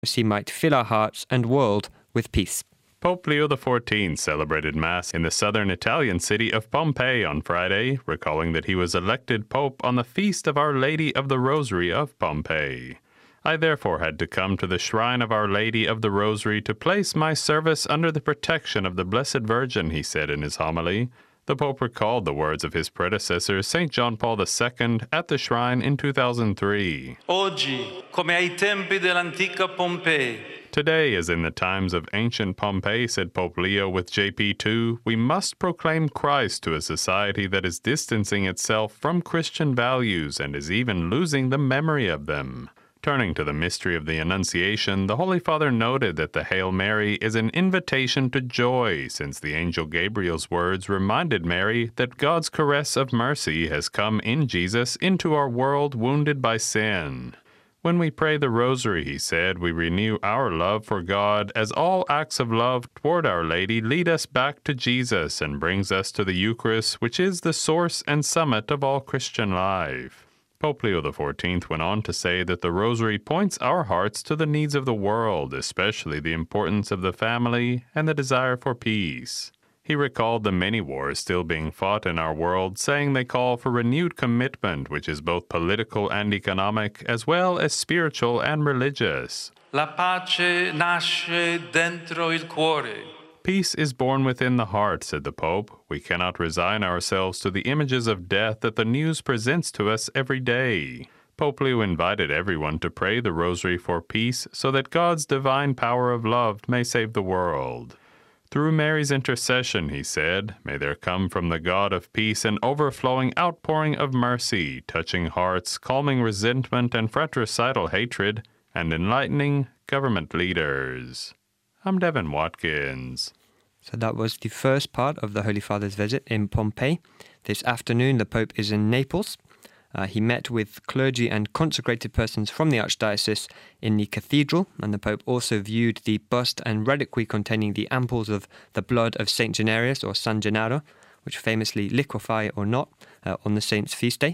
He might fill our hearts and world with peace. Pope Leo XIV celebrated Mass in the southern Italian city of Pompeii on Friday, recalling that he was elected Pope on the feast of Our Lady of the Rosary of Pompeii. I therefore had to come to the shrine of Our Lady of the Rosary to place my service under the protection of the Blessed Virgin, he said in his homily. The Pope recalled the words of his predecessor, St. John Paul II, at the shrine in 2003. Oggi, come ai tempi dell'antica Pompei. Today, as in the times of ancient Pompeii, said Pope Leo with JP2, we must proclaim Christ to a society that is distancing itself from Christian values and is even losing the memory of them. Turning to the mystery of the Annunciation, the Holy Father noted that the Hail Mary is an invitation to joy, since the angel Gabriel's words reminded Mary that God's caress of mercy has come in Jesus into our world wounded by sin. When we pray the Rosary, he said, we renew our love for God as all acts of love toward Our Lady lead us back to Jesus and brings us to the Eucharist, which is the source and summit of all Christian life. Pope Leo XIV went on to say that the Rosary points our hearts to the needs of the world, especially the importance of the family and the desire for peace. He recalled the many wars still being fought in our world, saying they call for renewed commitment, which is both political and economic, as well as spiritual and religious. La pace nasce dentro il cuore. Peace is born within the heart, said the Pope. We cannot resign ourselves to the images of death that the news presents to us every day. Pope Leo invited everyone to pray the Rosary for peace so that God's divine power of love may save the world. Through Mary's intercession, he said, may there come from the God of peace an overflowing outpouring of mercy, touching hearts, calming resentment and fratricidal hatred, and enlightening government leaders. I'm Devin Watkins. So that was the first part of the Holy Father's visit in Pompeii. This afternoon, the Pope is in Naples. He met with clergy and consecrated persons from the Archdiocese in the cathedral, and the Pope also viewed the bust and reliquary containing the amples of the blood of St. Genarius, or San Gennaro, which famously liquefy or not on the saint's feast day.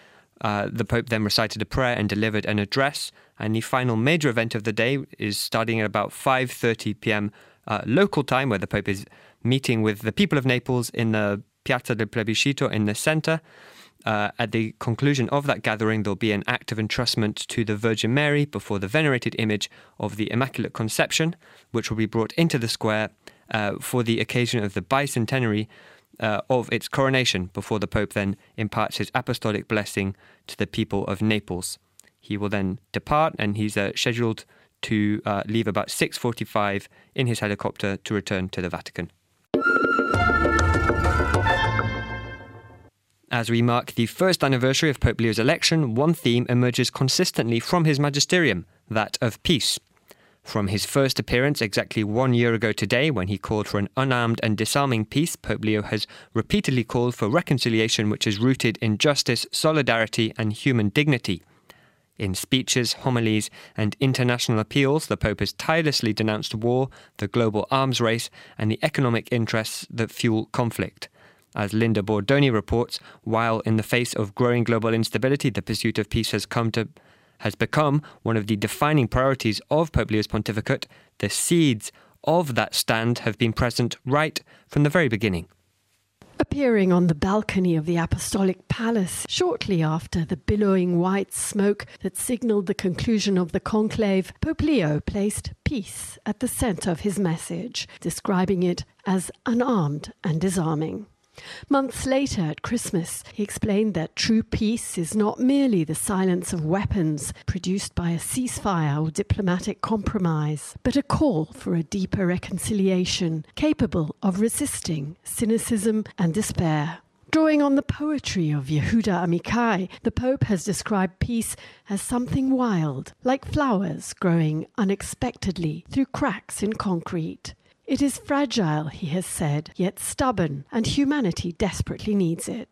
The Pope then recited a prayer and delivered an address, and the final major event of the day is starting at about 5:30 p.m. Local time, where the Pope is meeting with the people of Naples in the Piazza del Plebiscito in the centre. At the conclusion of that gathering, there'll be an act of entrustment to the Virgin Mary before the venerated image of the Immaculate Conception, which will be brought into the square for the occasion of the bicentenary of its coronation, before the Pope then imparts his apostolic blessing to the people of Naples. He will then depart, and he's scheduled to leave about 6:45 in his helicopter to return to the Vatican. As we mark the first anniversary of Pope Leo's election, one theme emerges consistently from his magisterium, that of peace. From his first appearance exactly 1 year ago today, when he called for an unarmed and disarming peace, Pope Leo has repeatedly called for reconciliation which is rooted in justice, solidarity and human dignity. In speeches, homilies and international appeals, the Pope has tirelessly denounced war, the global arms race and the economic interests that fuel conflict. As Linda Bordoni reports, while in the face of growing global instability, the pursuit of peace has become one of the defining priorities of Pope Leo's pontificate, the seeds of that stand have been present right from the very beginning. Appearing on the balcony of the Apostolic Palace shortly after the billowing white smoke that signalled the conclusion of the conclave, Pope Leo placed peace at the centre of his message, describing it as unarmed and disarming. Months later, at Christmas, he explained that true peace is not merely the silence of weapons produced by a ceasefire or diplomatic compromise, but a call for a deeper reconciliation capable of resisting cynicism and despair. Drawing on the poetry of Yehuda Amichai, the Pope has described peace as something wild, like flowers growing unexpectedly through cracks in concrete. It is fragile, he has said, yet stubborn, and humanity desperately needs it.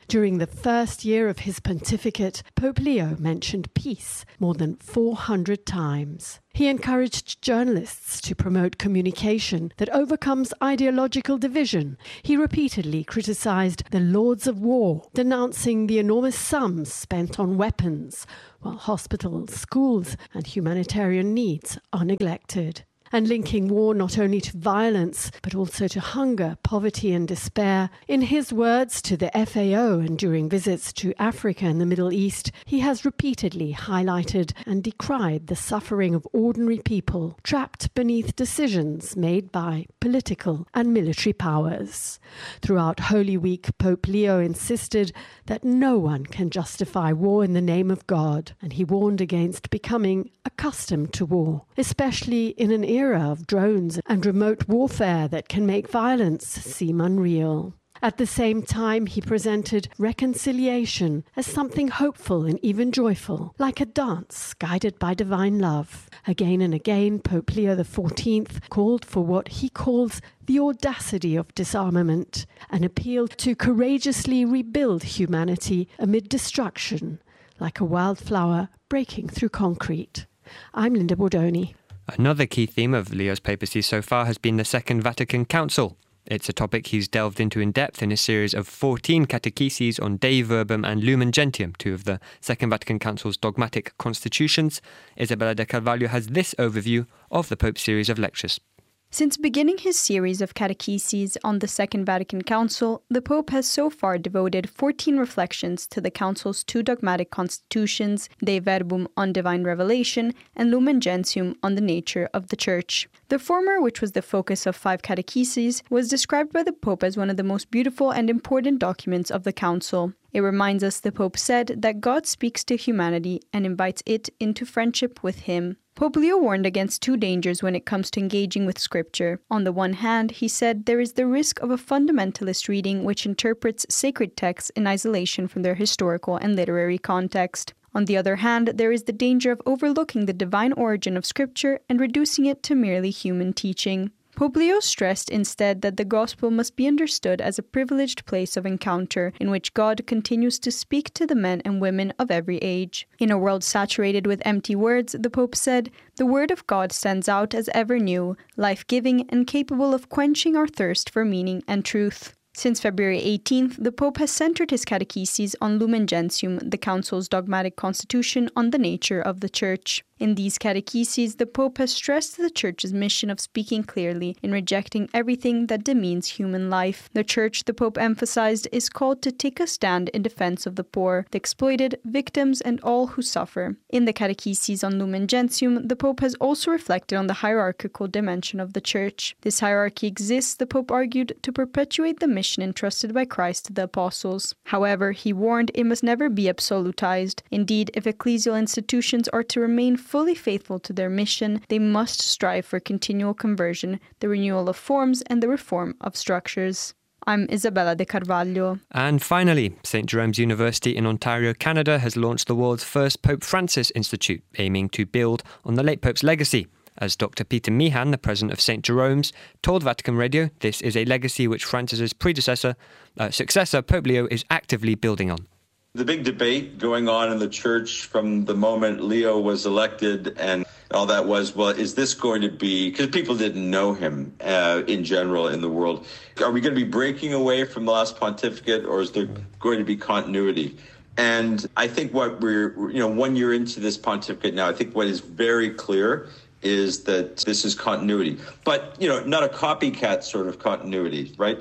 During the first year of his pontificate, Pope Leo mentioned peace more than 400 times. He encouraged journalists to promote communication that overcomes ideological division. He repeatedly criticized the lords of war, denouncing the enormous sums spent on weapons, while hospitals, schools, and humanitarian needs are neglected. And linking war not only to violence, but also to hunger, poverty and despair. In his words to the FAO and during visits to Africa and the Middle East, he has repeatedly highlighted and decried the suffering of ordinary people trapped beneath decisions made by political and military powers. Throughout Holy Week, Pope Leo insisted that no one can justify war in the name of God, and he warned against becoming accustomed to war, especially in an era of drones and remote warfare that can make violence seem unreal. At the same time, he presented reconciliation as something hopeful and even joyful, like a dance guided by divine love. Again and again, Pope Leo XIV called for what he calls the audacity of disarmament, an appeal to courageously rebuild humanity amid destruction, like a wildflower breaking through concrete. I'm Linda Bordoni. Another key theme of Leo's papacy so far has been the Second Vatican Council. It's a topic he's delved into in depth in a series of 14 catecheses on Dei Verbum and Lumen Gentium, two of the Second Vatican Council's dogmatic constitutions. Isabella de Carvalho has this overview of the Pope's series of lectures. Since beginning his series of catecheses on the Second Vatican Council, the Pope has so far devoted 14 reflections to the Council's two dogmatic constitutions, Dei Verbum on divine revelation and Lumen Gentium on the nature of the Church. The former, which was the focus of 5 catecheses, was described by the Pope as one of the most beautiful and important documents of the Council. It reminds us, the Pope said, that God speaks to humanity and invites it into friendship with him. Pope Leo warned against 2 dangers when it comes to engaging with Scripture. On the one hand, he said there is the risk of a fundamentalist reading which interprets sacred texts in isolation from their historical and literary context. On the other hand, there is the danger of overlooking the divine origin of Scripture and reducing it to merely human teaching. Pope Leo stressed instead that the Gospel must be understood as a privileged place of encounter in which God continues to speak to the men and women of every age. In a world saturated with empty words, the Pope said, the Word of God stands out as ever new, life-giving, and capable of quenching our thirst for meaning and truth. Since February 18th, the Pope has centered his catecheses on Lumen Gentium, the Council's dogmatic constitution on the nature of the Church. In these catecheses, the Pope has stressed the Church's mission of speaking clearly in rejecting everything that demeans human life. The Church, the Pope emphasized, is called to take a stand in defense of the poor, the exploited, victims, and all who suffer. In the catecheses on Lumen Gentium, the Pope has also reflected on the hierarchical dimension of the Church. This hierarchy exists, the Pope argued, to perpetuate the mission entrusted by Christ to the apostles. However, he warned it must never be absolutized. Indeed, if ecclesial institutions are to remain fully faithful to their mission, they must strive for continual conversion, the renewal of forms, and the reform of structures. I'm Isabella de Carvalho. And finally, St. Jerome's University in Ontario, Canada has launched the world's first Pope Francis Institute, aiming to build on the late Pope's legacy. As Dr. Peter Meehan, the president of St. Jerome's, told Vatican Radio, this is a legacy which Francis's successor, Pope Leo, is actively building on. The big debate going on in the church from the moment Leo was elected and all that was, well, is this going to be, because people didn't know him in general in the world, are we going to be breaking away from the last pontificate, or is there going to be continuity? And I think what we're 1 year into this pontificate now, I think what is very clear is that this is continuity, but, not a copycat sort of continuity, right?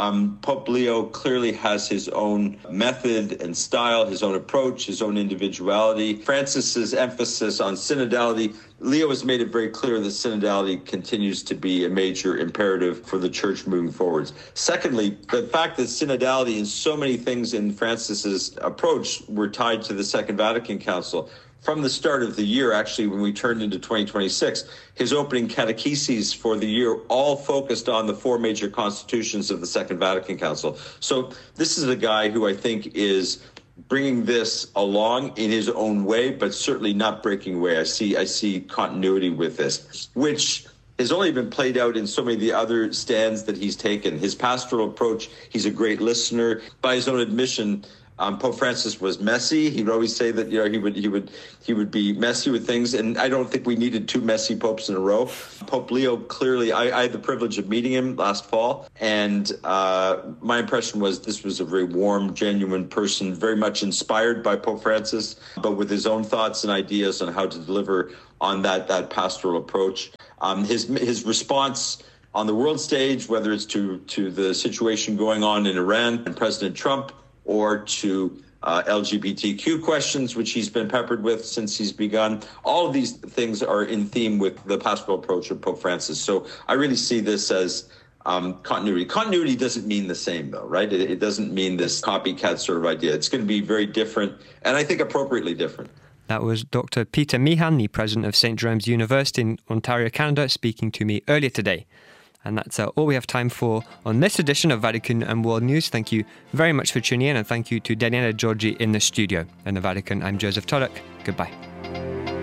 Pope Leo clearly has his own method and style, his own approach, his own individuality. Francis's emphasis on synodality, Leo has made it very clear that synodality continues to be a major imperative for the church moving forwards. Secondly, the fact that synodality and so many things in Francis's approach were tied to the Second Vatican Council. From the start of the year, actually, when we turned into 2026, his opening catecheses for the year all focused on the 4 major constitutions of the Second Vatican Council. So this is a guy who I think is bringing this along in his own way, but certainly not breaking away. I see continuity with this, which has only been played out in so many of the other stands that he's taken. His pastoral approach, he's a great listener. By his own admission, Pope Francis was messy. He would always say that he would be messy with things, and I don't think we needed two messy popes in a row. Pope Leo, clearly, I had the privilege of meeting him last fall, and my impression was this was a very warm, genuine person, very much inspired by Pope Francis, but with his own thoughts and ideas on how to deliver on that pastoral approach. His response on the world stage, whether it's to the situation going on in Iran and President Trump, or to LGBTQ questions, which he's been peppered with since he's begun. All of these things are in theme with the pastoral approach of Pope Francis. So I really see this as continuity. Continuity doesn't mean the same, though, right? It doesn't mean this copycat sort of idea. It's going to be very different, and I think appropriately different. That was Dr. Peter Meehan, the president of St. Jerome's University in Ontario, Canada, speaking to me earlier today. And that's all we have time for on this edition of Vatican and World News. Thank you very much for tuning in, and thank you to Daniela Giorgi in the studio. In the Vatican, I'm Joseph Turek. Goodbye.